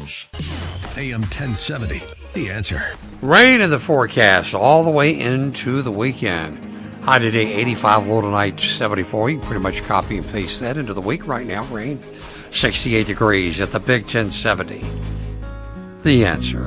News. AM 1070, The Answer. Rain in the forecast all the way into the weekend. High today, 85, low tonight, 74. You can pretty much copy and paste that into the week right now. Rain, 68 degrees at the Big 1070. The Answer.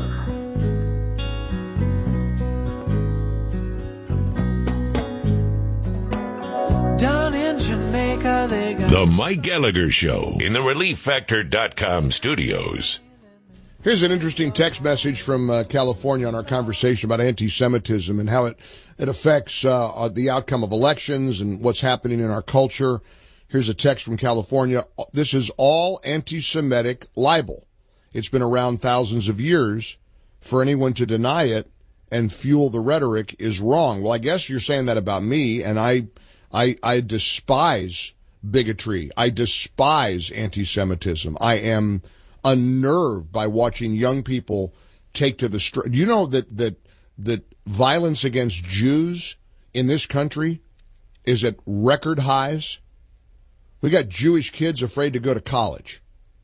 Down in Jamaica, they got The Mike Gallagher Show in the ReliefFactor.com studios. Here's an interesting text message from California on our conversation about anti-Semitism and how it affects the outcome of elections and what's happening in our culture. Here's a text from California. This is all anti-Semitic libel. It's been around thousands of years. For anyone to deny it and fuel the rhetoric is wrong. Well, I guess you're saying that about me, and I despise bigotry. I despise anti-Semitism. I am unnerved by watching young people take to the street. Do you know that violence against Jews in this country is at record highs? We got Jewish kids afraid to go to college.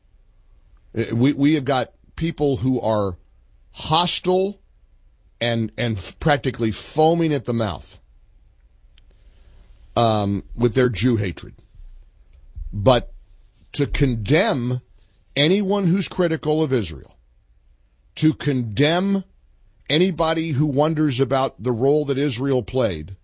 We have got people who are hostile and practically foaming at the mouth with their Jew hatred. But to condemn anyone who's critical of Israel, to condemn anybody who wonders about the role that Israel played,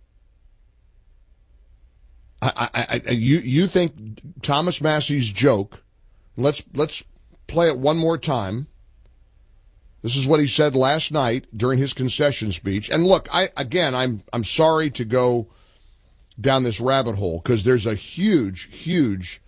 you think Thomas Massey's joke? Let's play it one more time. This is what he said last night during his concession speech. And look, I'm sorry to go down this rabbit hole because there's a huge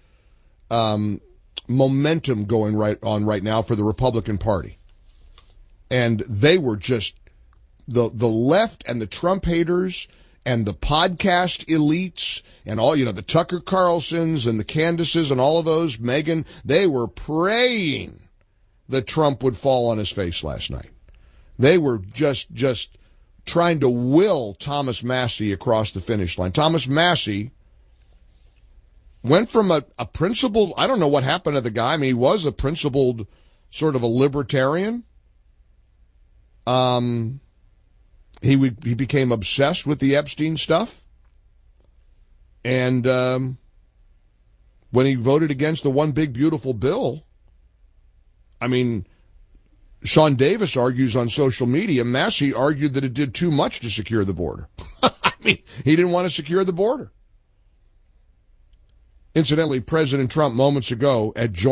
momentum going right now for the Republican Party. And they were just the left and the Trump haters and the podcast elites and all, the Tucker Carlsons and the Candaces and all of those, Megyn, they were praying that Trump would fall on his face last night. They were just trying to will Thomas Massey across the finish line. Thomas Massey went from a principled, I don't know what happened to the guy. I mean, he was a principled sort of a libertarian. He became obsessed with the Epstein stuff. And when he voted against the one big beautiful bill, I mean, Sean Davis argues on social media, Massey argued that it did too much to secure the border. I mean, he didn't want to secure the border. Incidentally, President Trump moments ago at